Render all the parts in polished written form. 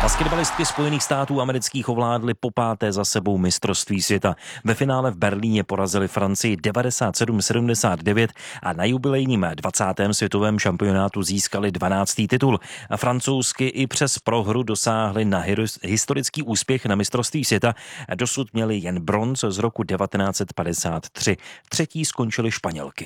Basketbalistky Spojených států amerických ovládly popáté za sebou mistrovství světa. Ve finále v Berlíně porazili Francii 97-79 a na jubilejním 20. světovém šampionátu získali 12. titul. A Francouzsky i přes prohru dosáhli na historický úspěch na mistrovství světa. Dosud měli jen bronz z roku 1953. Třetí skončili Španělky.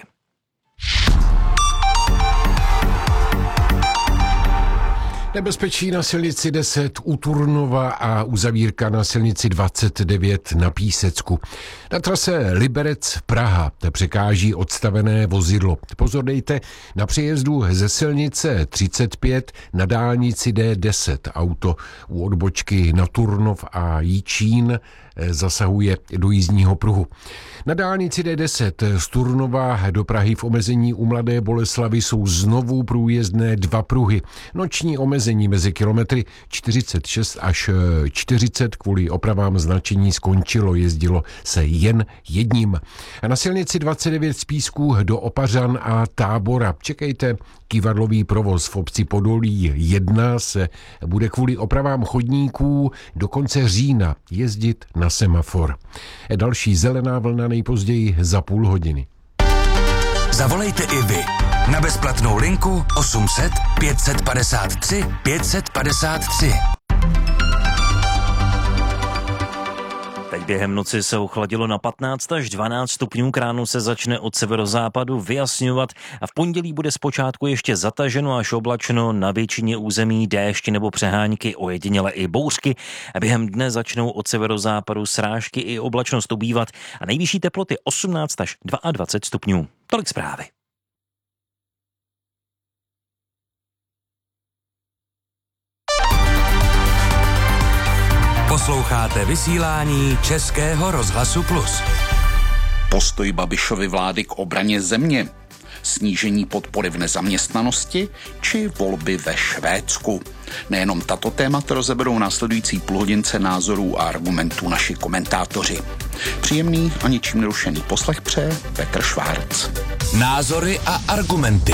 Nebezpečí na silnici 10 u Turnova a uzavírka na silnici 29 na Písecku. Na trase Liberec-Praha překáží odstavené vozidlo. Pozor dejte, na přejezdu ze silnice 35 na dálnici D10 auto u odbočky na Turnov a Jičín zasahuje do jízdního pruhu. Na dálnici D10 z Turnova do Prahy v omezení u Mladé Boleslavi jsou znovu průjezdné 2 pruhy. Noční omezení mezi kilometry 46 až 40 kvůli opravám značení skončilo, jezdilo se jen jedním. A na silnici 29 z Písku do Opařan a Tábora čekejte, kývadlový provoz v obci Podolí 1 se bude kvůli opravám chodníků do konce října jezdit na semafor. Další zelená vlna nejpozději za půl hodiny. Zavolejte i vy na bezplatnou linku 800 553 553. Teď během noci se ochladilo na 15 až 12 stupňů, k ránu se začne od severozápadu vyjasňovat a v pondělí bude zpočátku ještě zataženo až oblačno, na většině území déšť nebo přehánky, ojediněle i bouřky. A během dne začnou od severozápadu srážky i oblačnost ubývat a nejvyšší teploty 18 až 22 stupňů. Tolik zprávy. Posloucháte vysílání Českého rozhlasu Plus. Postoj Babišovy vlády k obraně země, snížení podpory v nezaměstnanosti či volby ve Švédsku. Nejenom tato témata rozeberou následující půlhodince názorů a argumentů naši komentátoři. Příjemný a ničím nerušený poslech přeje Petr Švárc. Názory a argumenty.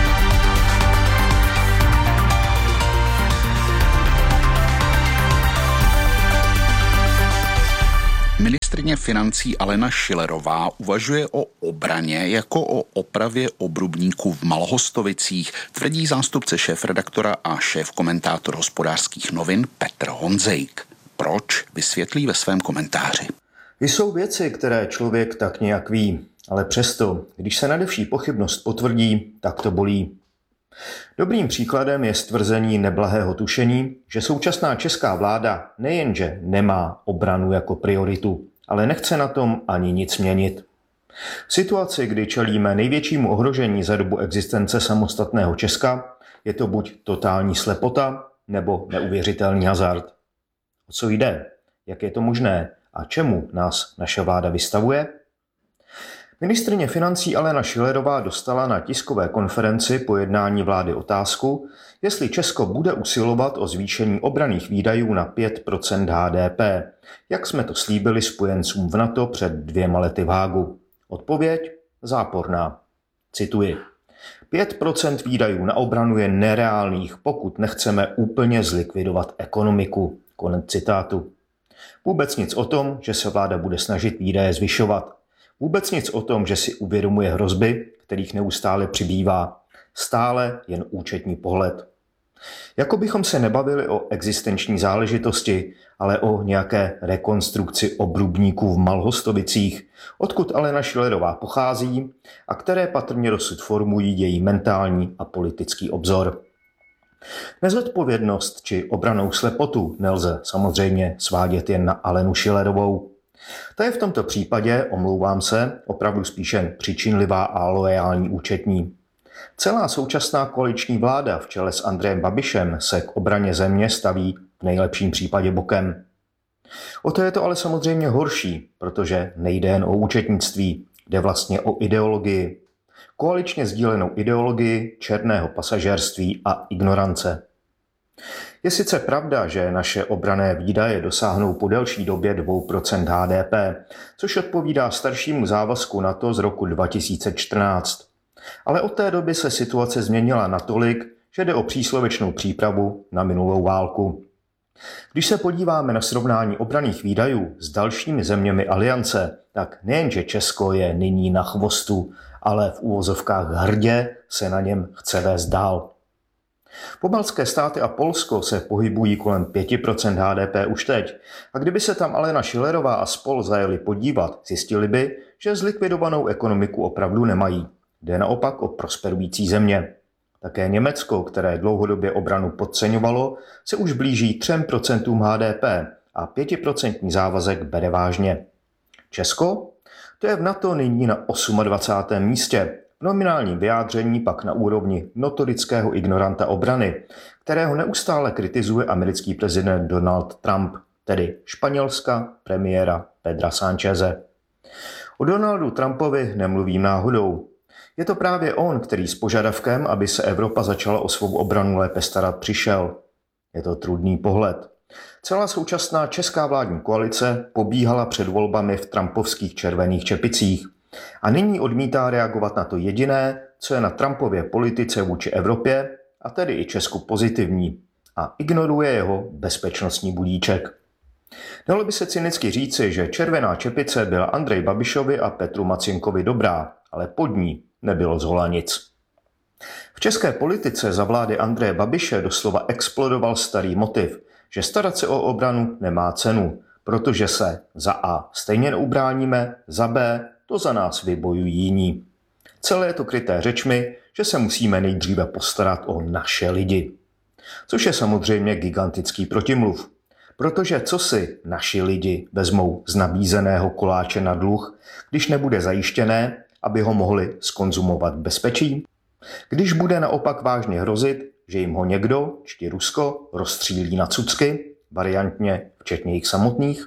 Ministryně financí Alena Schillerová uvažuje o obraně jako o opravě obrubníků v Malhostovicích, tvrdí zástupce šéfredaktora a šéfkomentátor Hospodářských novin Petr Honzejk. Proč? Vysvětlí ve svém komentáři. Jsou věci, které člověk tak nějak ví, ale přesto, když se nadevší pochybnost potvrdí, tak to bolí. Dobrým příkladem je stvrzení neblahého tušení, že současná česká vláda nejenže nemá obranu jako prioritu, ale nechce na tom ani nic měnit. V situaci, kdy čelíme největšímu ohrožení za dobu existence samostatného Česka, je to buď totální slepota, nebo neuvěřitelný hazard. O co jde? Jak je to možné? A čemu nás naše vláda vystavuje? Ministryně financí Alena Schillerová dostala na tiskové konferenci po jednání vlády otázku, jestli Česko bude usilovat o zvýšení obranných výdajů na 5% HDP, jak jsme to slíbili spojencům v NATO před 2 lety v Hágu. Odpověď záporná. Cituji. 5% výdajů na obranu je nereálných, pokud nechceme úplně zlikvidovat ekonomiku. Konec citátu. Vůbec nic o tom, že se vláda bude snažit výdaje zvyšovat. Vůbec nic o tom, že si uvědomuje hrozby, kterých neustále přibývá. Stále jen účetní pohled. Jako bychom se nebavili o existenční záležitosti, ale o nějaké rekonstrukci obrubníků v Malhostovicích, odkud Alena Schillerová pochází a které patrně dosud formují její mentální a politický obzor. Nezodpovědnost či obrannou slepotu nelze samozřejmě svádět jen na Alenu Schillerovou. Ta je v tomto případě, omlouvám se, opravdu spíše přičinlivá a loajální účetní. Celá současná koaliční vláda v čele s Andrejem Babišem se k obraně země staví v nejlepším případě bokem. O to je to ale samozřejmě horší, protože nejde jen o účetnictví, jde vlastně o ideologii. Koaličně sdílenou ideologii černého pasažérství a ignorance. Je sice pravda, že naše obranné výdaje dosáhnou po delší době 2% HDP, což odpovídá staršímu závazku NATO z roku 2014. Ale od té doby se situace změnila natolik, že jde o příslovečnou přípravu na minulou válku. Když se podíváme na srovnání obranných výdajů s dalšími zeměmi aliance, tak nejenže Česko je nyní na chvostu, ale v uvozovkách hrdě se na něm chce vést dál. Pobaltské státy a Polsko se pohybují kolem 5% HDP už teď. A kdyby se tam Alena Schillerová a spol zajeli podívat, zjistili by, že zlikvidovanou ekonomiku opravdu nemají. Jde naopak o prosperující země. Také Německo, které dlouhodobě obranu podceňovalo, se už blíží 3% HDP a 5% závazek bere vážně. Česko? To je v NATO nyní na 28. místě. V nominálním vyjádření pak na úrovni notorického ignoranta obrany, kterého neustále kritizuje americký prezident Donald Trump, tedy Španělska premiéra Pedra Sáncheze. O Donaldu Trumpovi nemluvím náhodou. Je to právě on, který s požadavkem, aby se Evropa začala o svou obranu lépe starat, přišel. Je to trudný pohled. Celá současná česká vládní koalice pobíhala před volbami v trumpovských červených čepicích a nyní odmítá reagovat na to jediné, co je na Trumpově politice vůči Evropě, a tedy i Česku pozitivní, a ignoruje jeho bezpečnostní budíček. Dalo by se cynicky říci, že červená čepice byla Andreji Babišovi a Petru Macienkovi dobrá, ale pod ní nebylo zhola nic. V české politice za vlády Andreje Babiše doslova explodoval starý motiv, že starat se o obranu nemá cenu, protože se za A stejně neubráníme, za B to za nás vybojují jiní. Celé je to kryté řečmi, že se musíme nejdříve postarat o naše lidi. Což je samozřejmě gigantický protimluv. Protože co si naši lidi vezmou z nabízeného koláče na dluh, když nebude zajištěné, aby ho mohli zkonzumovat v bezpečí? Když bude naopak vážně hrozit, že jim ho někdo, čti Rusko, rozstřílí na cucky, variantně včetně jich samotných?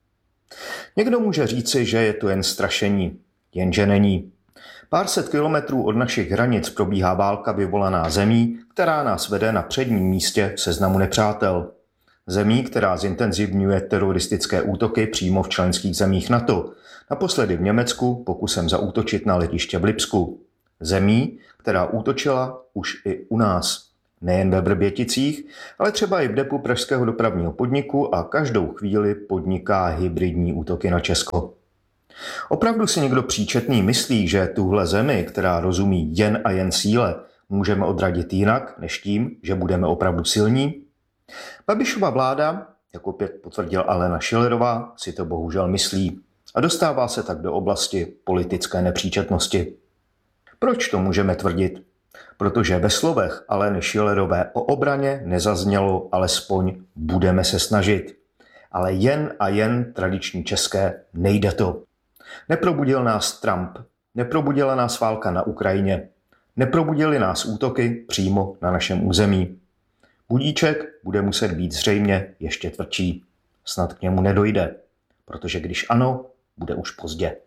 Někdo může říci, že je to jen strašení, jenže není. Pár set kilometrů od našich hranic probíhá válka vyvolaná zemí, která nás vede na předním místě v seznamu nepřátel. Zemí, která zintenzivňuje teroristické útoky přímo v členských zemích NATO, naposledy v Německu pokusem zaútočit na letiště v Lipsku. Zemí, která útočila už i u nás. Nejen ve Vrběticích, ale třeba i v depu pražského dopravního podniku a každou chvíli podniká hybridní útoky na Česko. Opravdu si někdo příčetný myslí, že tuhle zemi, která rozumí jen a jen síle, můžeme odradit jinak, než tím, že budeme opravdu silní? Babišova vláda, jak opět potvrdila Alena Schillerová, si to bohužel myslí a dostává se tak do oblasti politické nepříčetnosti. Proč to můžeme tvrdit? Protože ve slovech Aleny Schillerové o obraně nezaznělo alespoň budeme se snažit. Ale jen a jen tradiční české nejde to. Neprobudil nás Trump, neprobudila nás válka na Ukrajině, neprobudily nás útoky přímo na našem území. Budíček bude muset být zřejmě ještě tvrdší. Snad k němu nedojde, protože když ano, bude už pozdě.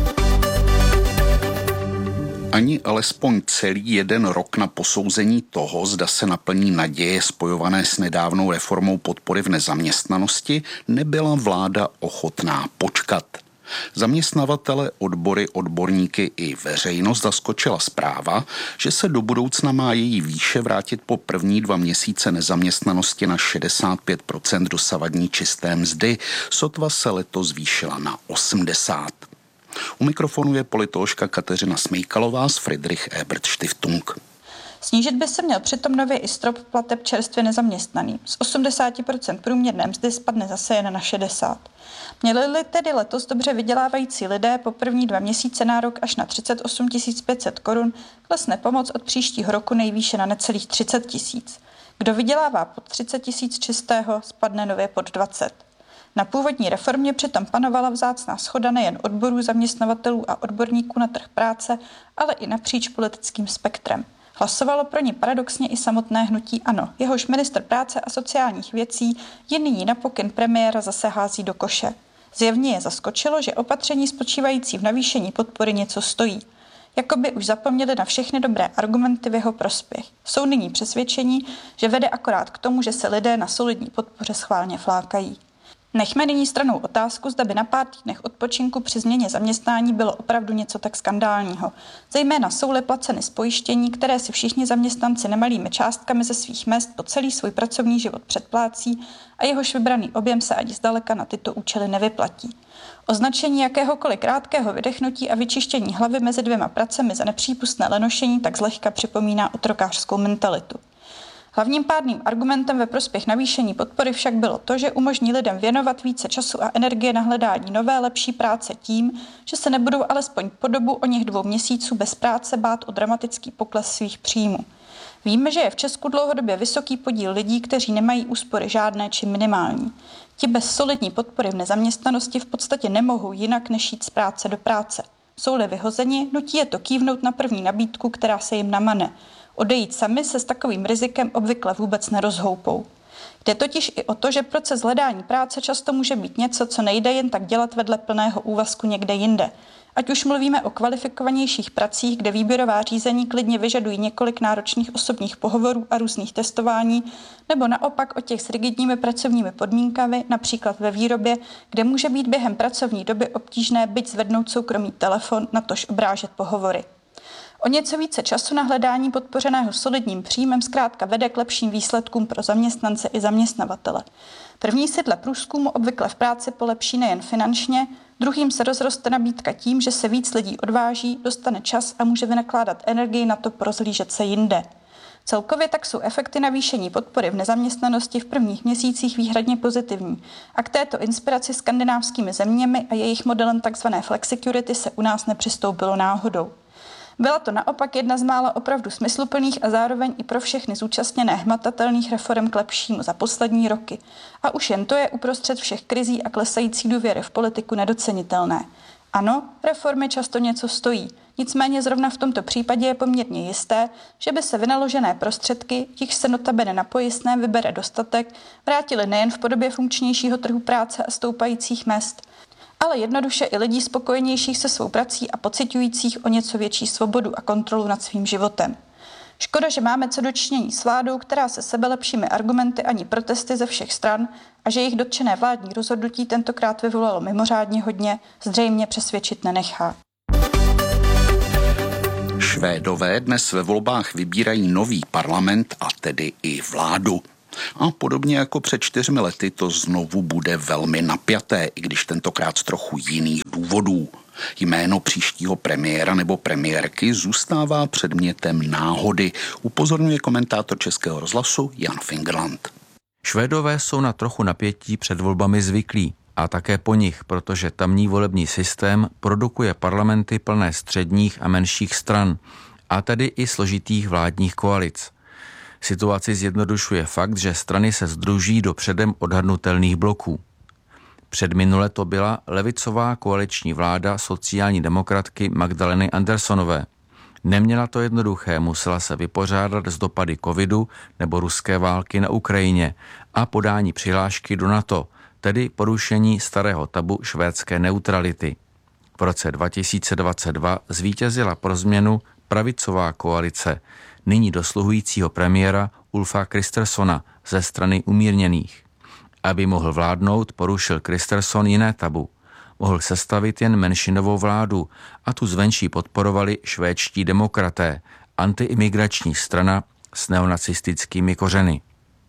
Ani alespoň celý jeden rok na posouzení toho, zda se naplní naděje spojované s nedávnou reformou podpory v nezaměstnanosti, nebyla vláda ochotná počkat. Zaměstnavatele, odbory, odborníky i veřejnost zaskočila zpráva, že se do budoucna má její výše vrátit po první 2 měsíce nezaměstnanosti na 65% dosavadní čisté mzdy, sotva se letos zvýšila na 80%. U mikrofonu je politoložka Kateřina Smejkalová z Friedrich Ebert Stiftung. Snížit by se měl přitom nově i strop plateb čerstvě nezaměstnaný. Z 80% průměrné mzdy spadne zase jen na 60%. Měli-li tedy letos dobře vydělávající lidé po první 2 měsíce nárok až na 38 500 korun, klesne pomoc od příštího roku nejvýše na necelých 30 000. Kdo vydělává pod 30 000 čistého, spadne nově pod 20. Na původní reformě přitom panovala vzácná shoda nejen odborů zaměstnavatelů a odborníků na trh práce, ale i napříč politickým spektrem. Hlasovalo pro ní paradoxně i samotné hnutí ANO, jehož ministr práce a sociálních věcí ji nyní na pokyn premiéra zase hází do koše. Zjevně je zaskočilo, že opatření spočívající v navýšení podpory něco stojí. Jakoby už zapomněli na všechny dobré argumenty v jeho prospěch. Jsou nyní přesvědčení, že vede akorát k tomu, že se lidé na solidní podpoře schválně flákají. Nechme nyní stranou otázku, zda by na pár týdnech odpočinku při změně zaměstnání bylo opravdu něco tak skandálního. Zejména jsou-li placeny z pojištění, které si všichni zaměstnanci nemalými částkami ze svých mezd po celý svůj pracovní život předplácí a jehož vybraný objem se ani zdaleka na tyto účely nevyplatí. Označení jakéhokoliv krátkého vydechnutí a vyčištění hlavy mezi dvěma pracemi za nepřípustné lenošení tak zlehka připomíná otrokářskou mentalitu. Hlavním pádným argumentem ve prospěch navýšení podpory však bylo to, že umožní lidem věnovat více času a energie na hledání nové, lepší práce tím, že se nebudou alespoň po dobu o něch 2 měsíců bez práce bát o dramatický pokles svých příjmů. Víme, že je v Česku dlouhodobě vysoký podíl lidí, kteří nemají úspory žádné či minimální. Ti bez solidní podpory v nezaměstnanosti v podstatě nemohou jinak než jít z práce do práce. Jsou-li vyhozeni, nutí je to kývnout na první nabídku, která se jim namane. Odejít sami se s takovým rizikem obvykle vůbec nerozhoupou. Jde totiž i o to, že proces hledání práce často může být něco, co nejde jen tak dělat vedle plného úvazku někde jinde. Ať už mluvíme o kvalifikovanějších pracích, kde výběrová řízení klidně vyžadují několik náročných osobních pohovorů a různých testování, nebo naopak o těch s rigidními pracovními podmínkami, například ve výrobě, kde může být během pracovní doby obtížné byť zvednout soukromý telefon, natož obrážet pohovory. O něco více času na hledání podpořeného solidním příjmem zkrátka vede k lepším výsledkům pro zaměstnance i zaměstnavatele. První si dle průzkumu obvykle v práci polepší nejen finančně, druhým se rozroste nabídka tím, že se víc lidí odváží, dostane čas a může vynakládat energii na to porozhlížet se jinde. Celkově tak jsou efekty navýšení podpory v nezaměstnanosti v prvních měsících výhradně pozitivní a k této inspiraci skandinávskými zeměmi a jejich modelem tzv. Flexicurity se u nás nepřistoupilo náhodou. Byla to naopak jedna z mála opravdu smysluplných a zároveň i pro všechny zúčastněné hmatatelných reforem k lepšímu za poslední roky. A už jen to je uprostřed všech krizí a klesající důvěry v politiku nedocenitelné. Ano, reformy často něco stojí, nicméně zrovna v tomto případě je poměrně jisté, že by se vynaložené prostředky, jichž se notabene na pojistné vybere dostatek, vrátily nejen v podobě funkčnějšího trhu práce a stoupajících mezd, ale jednoduše i lidí spokojenějších se svou prací a pociťujících o něco větší svobodu a kontrolu nad svým životem. Škoda, že máme co dočinění s vládou, která se sebelepšími argumenty ani protesty ze všech stran a že jejich dotčené vládní rozhodnutí tentokrát vyvolalo mimořádně hodně, zřejmě přesvědčit nenechá. Švédové dnes ve volbách vybírají nový parlament a tedy i vládu. A podobně jako před 4 lety to znovu bude velmi napjaté, i když tentokrát z trochu jiných důvodů. Jméno příštího premiéra nebo premiérky zůstává předmětem náhody, upozorňuje komentátor Českého rozhlasu Jan Fingerland. Švédové jsou na trochu napětí před volbami zvyklí a také po nich, protože tamní volební systém produkuje parlamenty plné středních a menších stran, a tedy i složitých vládních koalic. Situaci zjednodušuje fakt, že strany se sdruží do předem odhadnutelných bloků. Předminule to byla levicová koaliční vláda sociální demokratky Magdaleny Andersonové. Neměla to jednoduché, musela se vypořádat s dopady covidu nebo ruské války na Ukrajině a podání přihlášky do NATO, tedy porušení starého tabu švédské neutrality. V roce 2022 zvítězila pro změnu pravicová koalice, nyní dosluhujícího premiéra Ulfa Kristerssona ze strany umírněných. Aby mohl vládnout, porušil Kristersson jiné tabu. Mohl sestavit jen menšinovou vládu a tu zvenčí podporovali švédští demokraté, antiimigrační strana s neonacistickými kořeny.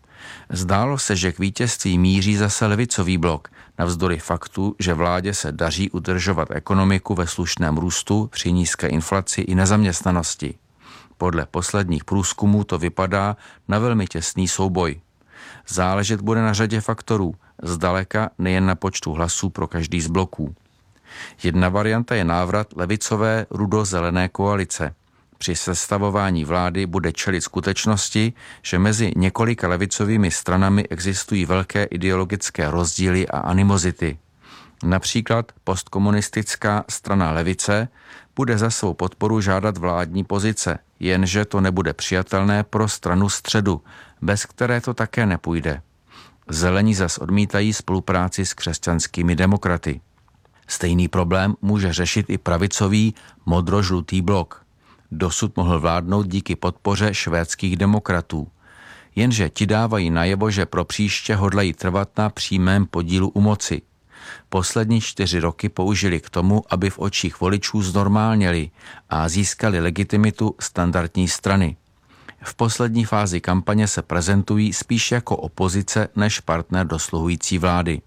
Zdálo se, že k vítězství míří zase levicový blok, navzdory faktu, že vládě se daří udržovat ekonomiku ve slušném růstu při nízké inflaci i nezaměstnanosti. Podle posledních průzkumů to vypadá na velmi těsný souboj. Záležet bude na řadě faktorů, zdaleka nejen na počtu hlasů pro každý z bloků. Jedna varianta je návrat levicové rudo-zelené koalice. Při sestavování vlády bude čelit skutečnosti, že mezi několika levicovými stranami existují velké ideologické rozdíly a animozity. Například postkomunistická strana levice bude za svou podporu žádat vládní pozice, jenže to nebude přijatelné pro stranu středu, bez které to také nepůjde. Zelení zas odmítají spolupráci s křesťanskými demokraty. Stejný problém může řešit i pravicový modro-žlutý blok. Dosud mohl vládnout díky podpoře švédských demokratů. jenže ti dávají najevo, že pro příště hodlají trvat na přímém podílu u moci. Poslední 4 roky použili k tomu, aby v očích voličů znormálněli a získali legitimitu standardní strany. V poslední fázi kampaně se prezentují spíš jako opozice než partner dosluhující vlády.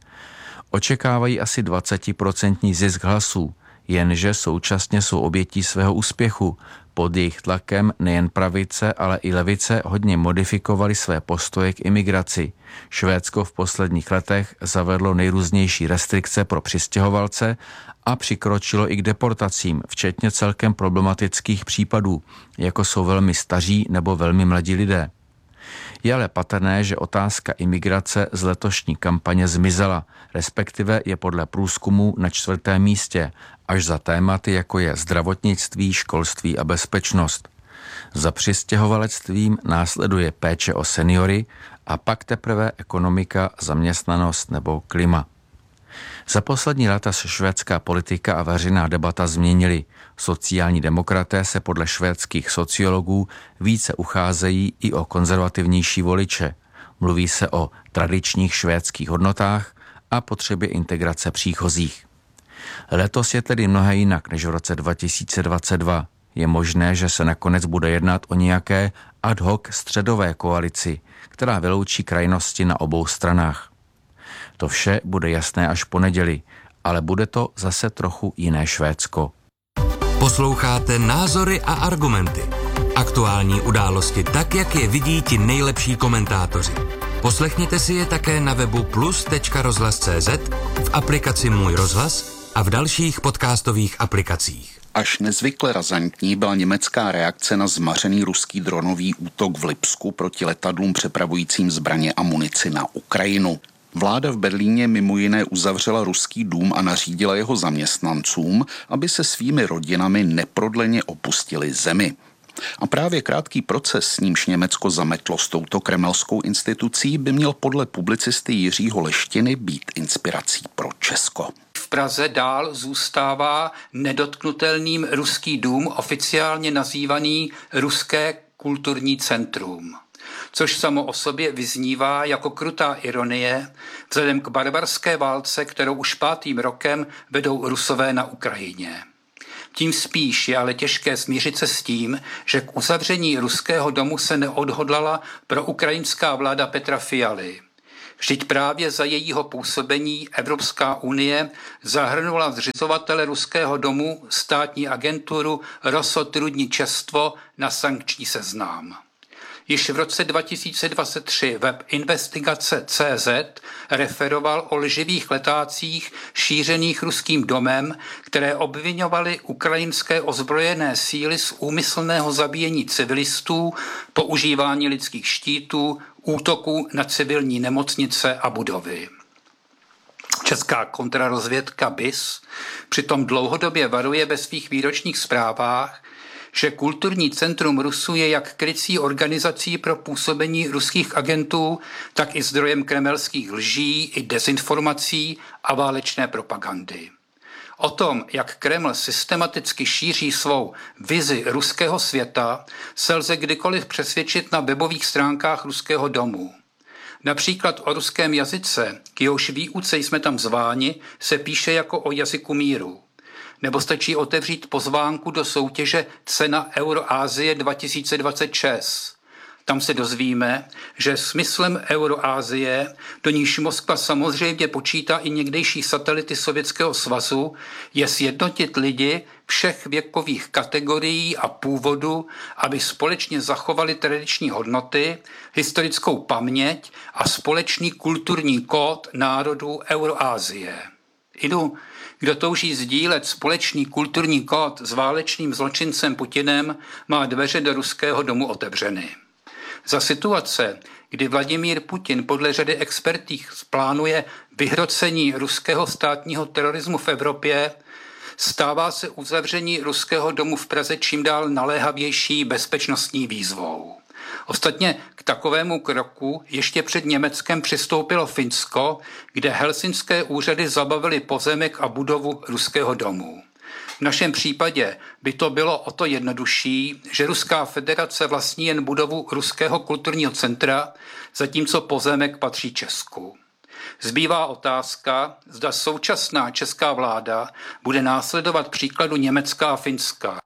Očekávají asi 20% zisk hlasů, jenže současně jsou obětí svého úspěchu. Pod jejich tlakem nejen pravice, ale i levice hodně modifikovaly své postoje k imigraci. Švédsko v posledních letech zavedlo nejrůznější restrikce pro přistěhovalce a přikročilo i k deportacím, včetně celkem problematických případů, jako jsou velmi staří nebo velmi mladí lidé. Je ale patrné, že otázka imigrace z letošní kampaně zmizela, respektive je podle průzkumů na 4. místě, až za tématy, jako je zdravotnictví, školství a bezpečnost. Za přistěhovalectvím následuje péče o seniory a pak teprve ekonomika, zaměstnanost nebo klima. Za poslední léta se švédská politika a veřejná debata změnily. Sociální demokraté se podle švédských sociologů více ucházejí i o konzervativnější voliče. Mluví se o tradičních švédských hodnotách a potřebě integrace příchozích. Letos je tedy mnohé jinak než v roce 2022. Je možné, že se nakonec bude jednat o nějaké ad hoc středové koalici, která vyloučí krajnosti na obou stranách. To vše bude jasné až v pondělí, ale bude to zase trochu jiné Švédsko. Posloucháte Názory a argumenty. Aktuální události tak, jak je vidí ti nejlepší komentátoři. Poslechněte si je také na webu plus.rozhlas.cz, v aplikaci Můj rozhlas a v dalších podcastových aplikacích. Až nezvykle razantní byla německá reakce na zmařený ruský dronový útok v Lipsku proti letadlům přepravujícím zbraně a munici na Ukrajinu. Vláda v Berlíně mimo jiné uzavřela ruský dům a nařídila jeho zaměstnancům, aby se svými rodinami neprodleně opustili zemi. A právě krátký proces, s nímž Německo zametlo s touto kremelskou institucí, by měl podle publicisty Jiřího Leštiny být inspirací pro Česko. V Praze dál zůstává nedotknutelným ruský dům, oficiálně nazývaný Ruské kulturní centrum, což samo o sobě vyznívá jako krutá ironie vzhledem k barbarské válce, kterou už 5. rokem vedou Rusové na Ukrajině. Tím spíš je ale těžké smířit se s tím, že k uzavření ruského domu se neodhodlala proukrajinská vláda Petra Fialy. Vždyť právě za jejího působení Evropská unie zahrnula zřizovatele ruského domu státní agenturu Rosotrudničestvo na sankční seznam. Již v roce 2023 web Investigace.cz referoval o lživých letácích šířených ruským domem, které obviňovaly ukrajinské ozbrojené síly z úmyslného zabíjení civilistů, používání lidských štítů, útoků na civilní nemocnice a budovy. Česká kontrarozvědka BIS přitom dlouhodobě varuje ve svých výročních zprávách, že kulturní centrum Rusů je jak krycí organizací pro působení ruských agentů, tak i zdrojem kremelských lží i dezinformací a válečné propagandy. O tom, jak Kreml systematicky šíří svou vizi ruského světa, se lze kdykoliv přesvědčit na webových stránkách ruského domu. Například o ruském jazyce, k jehož výuce jsme tam zváni, se píše jako o jazyku míru. Nebo stačí otevřít pozvánku do soutěže Cena Euroasie 2026. Tam se dozvíme, že smyslem Euroasie, do níž Moskva samozřejmě počítá i někdejší satelity Sovětského svazu, je sjednotit lidi všech věkových kategorií a původu, aby společně zachovali tradiční hodnoty, historickou paměť a společný kulturní kód národů Euroasie. Kdo touží sdílet společný kulturní kód s válečným zločincem Putinem, má dveře do ruského domu otevřeny. Za situace, kdy Vladimír Putin podle řady expertů plánuje vyhrocení ruského státního terorismu v Evropě, stává se uzavření ruského domu v Praze čím dál naléhavější bezpečnostní výzvou. Ostatně k takovému kroku ještě před Německem přistoupilo Finsko, kde helsinské úřady zabavily pozemek a budovu ruského domu. V našem případě by to bylo o to jednodušší, že Ruská federace vlastní jen budovu Ruského kulturního centra, zatímco pozemek patří Česku. Zbývá otázka, zda současná česká vláda bude následovat příkladu Německa a Finska.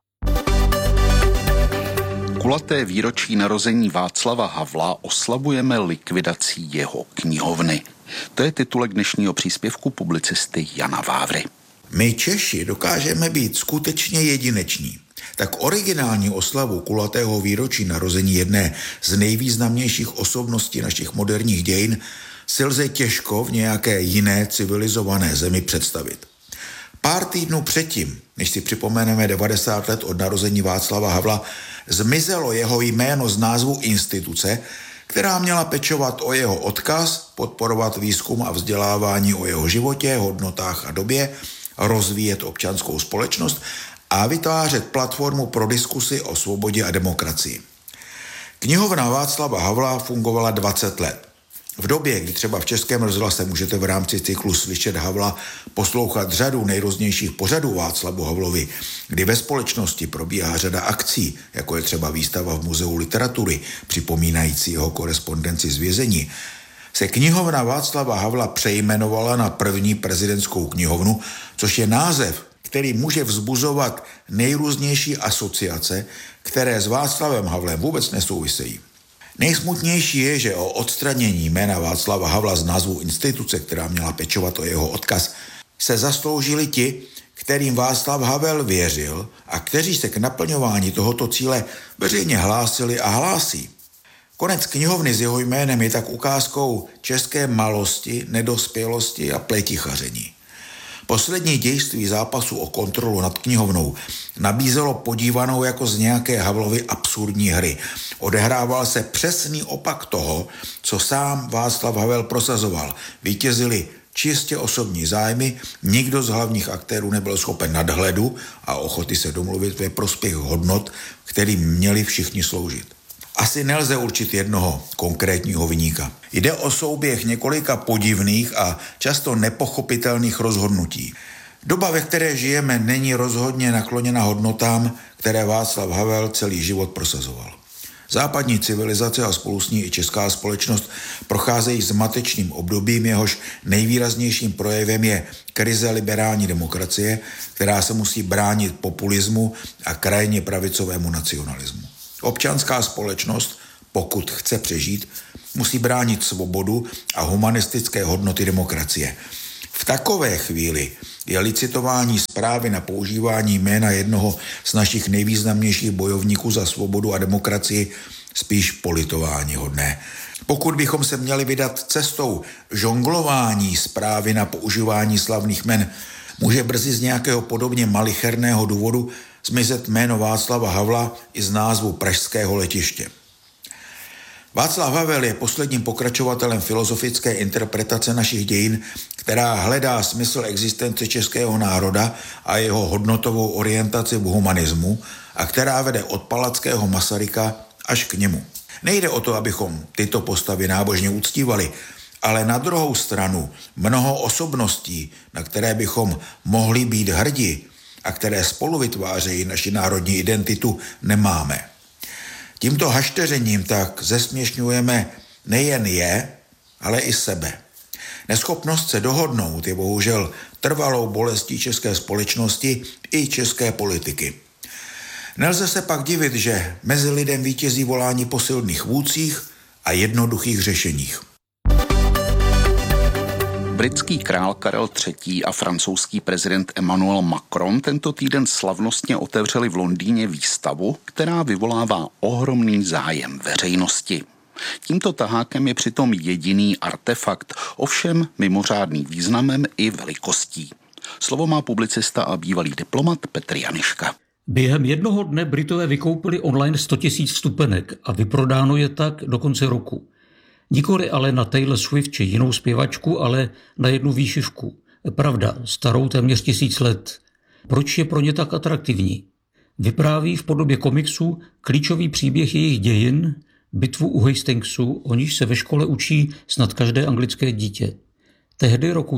Kulaté výročí narození Václava Havla oslavujeme likvidací jeho knihovny. To je titulek dnešního příspěvku publicisty Jana Vávry. My Češi dokážeme být skutečně jedineční. Tak originální oslavu kulatého výročí narození jedné z nejvýznamnějších osobností našich moderních dějin si lze těžko v nějaké jiné civilizované zemi představit. Pár týdnů předtím, než si připomeneme 90 let od narození Václava Havla, zmizelo jeho jméno z názvu instituce, která měla pečovat o jeho odkaz, podporovat výzkum a vzdělávání o jeho životě, hodnotách a době, rozvíjet občanskou společnost a vytvářet platformu pro diskusi o svobodě a demokracii. Knihovna Václava Havla fungovala 20 let. V době, kdy třeba v Českém rozhlase můžete v rámci cyklu Slyšet Havla poslouchat řadu nejrůznějších pořadů Václavu Havlovi, kdy ve společnosti probíhá řada akcí, jako je třeba výstava v Muzeu literatury, připomínající jeho korespondenci z vězení, se knihovna Václava Havla přejmenovala na první prezidentskou knihovnu, což je název, který může vzbuzovat nejrůznější asociace, které s Václavem Havlem vůbec nesouvisejí. Nejsmutnější je, že o odstranění jména Václava Havla z názvu instituce, která měla pečovat o jeho odkaz, se zasloužili ti, kterým Václav Havel věřil a kteří se k naplňování tohoto cíle veřejně hlásili a hlásí. Konec knihovny s jeho jménem je tak ukázkou české malosti, nedospělosti a pletichaření. Poslední dějství zápasu o kontrolu nad knihovnou nabízelo podívanou jako z nějaké Havlovy absurdní hry. Odehrával se přesný opak toho, co sám Václav Havel prosazoval. Vítězili čistě osobní zájmy, nikdo z hlavních aktérů nebyl schopen nadhledu a ochoty se domluvit ve prospěch hodnot, kterým měli všichni sloužit. Asi nelze určit jednoho konkrétního viníka. Jde o souběh několika podivných a často nepochopitelných rozhodnutí. Doba, ve které žijeme, není rozhodně nakloněna hodnotám, které Václav Havel celý život prosazoval. Západní civilizace a spolu s ní i česká společnost procházejí zmatečným obdobím, jehož nejvýraznějším projevem je krize liberální demokracie, která se musí bránit populismu a krajně pravicovému nacionalismu. Občanská společnost, pokud chce přežít, musí bránit svobodu a humanistické hodnoty demokracie. V takové chvíli je licitování zprávy na používání jména jednoho z našich nejvýznamnějších bojovníků za svobodu a demokracii spíš politováníhodné. Pokud bychom se měli vydat cestou žonglování zprávy na používání slavných jmen, může brzy z nějakého podobně malicherného důvodu zmizet jméno Václava Havla i z názvu pražského letiště. Václav Havel je posledním pokračovatelem filozofické interpretace našich dějin, která hledá smysl existence českého národa a jeho hodnotovou orientaci v humanismu a která vede od Palackého Masaryka až k němu. Nejde o to, abychom tyto postavy nábožně uctívali, ale na druhou stranu mnoho osobností, na které bychom mohli být hrdí a které spolu vytvářejí naši národní identitu, nemáme. Tímto hašteřením tak zesměšňujeme nejen je, ale i sebe. Neschopnost se dohodnout je bohužel trvalou bolestí české společnosti i české politiky. Nelze se pak divit, že mezi lidem vítězí volání po silných vůdcích a jednoduchých řešeních. Britský král Karel III. A francouzský prezident Emmanuel Macron tento týden slavnostně otevřeli v Londýně výstavu, která vyvolává ohromný zájem veřejnosti. Tímto tahákem je přitom jediný artefakt, ovšem mimořádný významem i velikostí. Slovo má publicista a bývalý diplomat Petr Janiška. Během jednoho dne Britové vykoupili online 100 000 vstupenek a vyprodáno je tak do konce roku. Nikoli ale na Taylor Swift či jinou zpěvačku, ale na jednu výšivku. Pravda, starou téměř 1000 let. Proč je pro ně tak atraktivní? Vypráví v podobě komiksu klíčový příběh jejich dějin, bitvu u Hastingsu, o níž se ve škole učí snad každé anglické dítě. Tehdy roku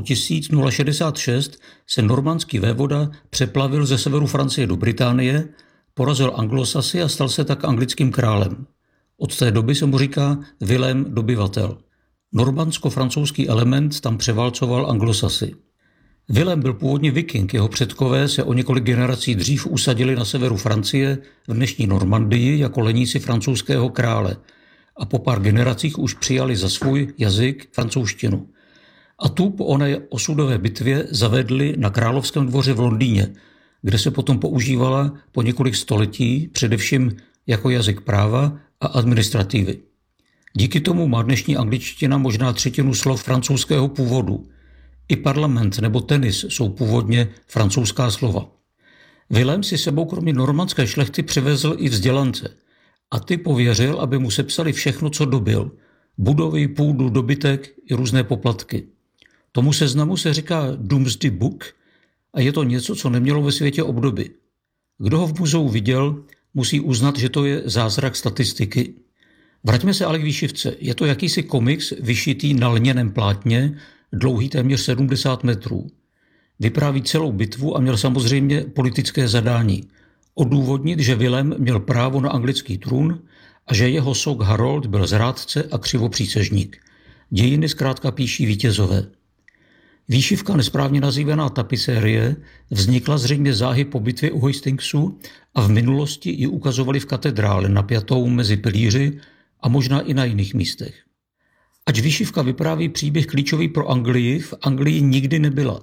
1066 se normandský vévoda přeplavil ze severu Francie do Británie, porazil Anglosasy a stal se tak anglickým králem. Od té doby se mu říká Vilém dobyvatel. Normandsko-francouzský element tam převálcoval Anglosasy. Vilém byl původně viking, jeho předkové se o několik generací dřív usadili na severu Francie v dnešní Normandii jako leníci francouzského krále a po pár generacích už přijali za svůj jazyk francouzštinu. A tu po oné osudové bitvě zavedli na královském dvoře v Londýně, kde se potom používala po několik století, především jako jazyk práva a administrativy. Díky tomu má dnešní angličtina možná třetinu slov francouzského původu. I parlament nebo tenis jsou původně francouzská slova. Vilém si sebou kromě normandské šlechty přivezl i vzdělance a ty pověřil, aby mu sepsali všechno, co dobyl. Budovy, půdu, dobytek i různé poplatky. Tomu seznamu se říká Domesday Book a je to něco, co nemělo ve světě obdoby. Kdo ho v muzeu viděl, musí uznat, že to je zázrak statistiky. Vraťme se ale k výšivce. Je to jakýsi komiks vyšitý na lněném plátně, dlouhý téměř 70 metrů. Vypráví celou bitvu a měl samozřejmě politické zadání. Odůvodnit, že Vilém měl právo na anglický trůn a že jeho sok Harold byl zrádce a křivopřísežník. Dějiny zkrátka píší vítězové. Výšivka, nesprávně nazývaná tapisérie, vznikla zřejmě záhy po bitvě u Hastingsu a v minulosti ji ukazovali v katedrále napjatou mezi pilíři a možná i na jiných místech. Ač výšivka vypráví příběh klíčový pro Anglii, v Anglii nikdy nebyla.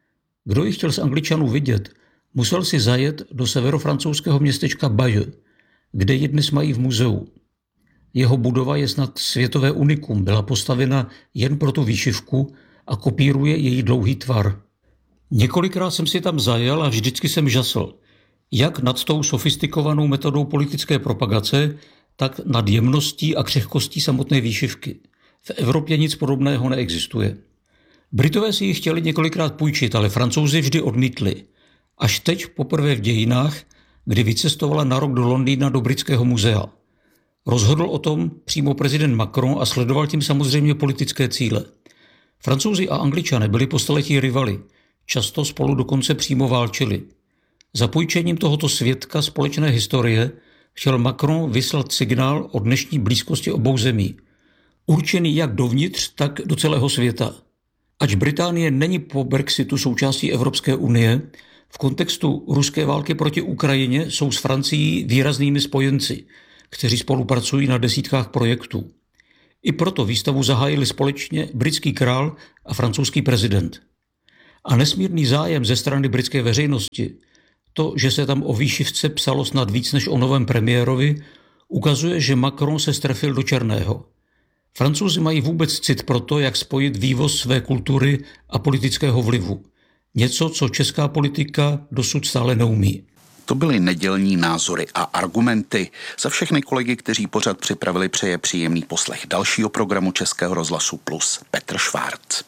Kdo ji chtěl z Angličanů vidět, musel si zajet do severofrancouzského městečka Bayeux, kde ji dnes mají v muzeu. Jeho budova je snad světové unikum, byla postavena jen pro tu výšivku a kopíruje její dlouhý tvar. Několikrát jsem si tam zajel a vždycky jsem žasl, jak nad tou sofistikovanou metodou politické propagace, tak nad jemností a křehkostí samotné výšivky. V Evropě nic podobného neexistuje. Britové si ji chtěli několikrát půjčit, ale Francouzi vždy odmítli. Až teď poprvé v dějinách, kdy vycestovala na rok do Londýna do Britského muzea. Rozhodl o tom přímo prezident Macron a sledoval tím samozřejmě politické cíle. Francouzi a Angličané byli po staletí rivali, často spolu dokonce přímo válčili. Za půjčením tohoto svědka společné historie chtěl Macron vyslat signál o dnešní blízkosti obou zemí, určený jak dovnitř, tak do celého světa. Ač Británie není po Brexitu součástí Evropské unie, v kontextu ruské války proti Ukrajině jsou s Francií výraznými spojenci, kteří spolupracují na desítkách projektů. I proto výstavu zahájili společně britský král a francouzský prezident. A nesmírný zájem ze strany britské veřejnosti, to, že se tam o výšivce psalo snad víc než o novém premiérovi, ukazuje, že Macron se strefil do černého. Francouzi mají vůbec cit pro to, jak spojit vývoz své kultury a politického vlivu. Něco, co česká politika dosud stále neumí. To byly nedělní názory a argumenty. Za všechny kolegy, kteří pořad připravili, přeje příjemný poslech dalšího programu Českého rozhlasu Plus Petr Švárc.